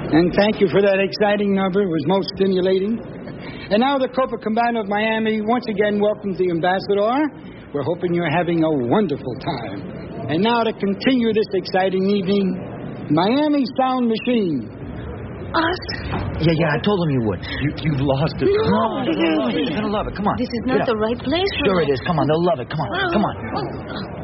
And thank you for that exciting number. It was most stimulating. And now the Copacabana of Miami once again welcomes the ambassador. We're hoping you're having a wonderful time. And now to continue this exciting evening, Miami Sound Machine. Us? Yeah, I told him you would. You've lost it. No, You're going to love it. Come on. This is not the right place for Sure that. it is. Come on, they'll love it. Come on.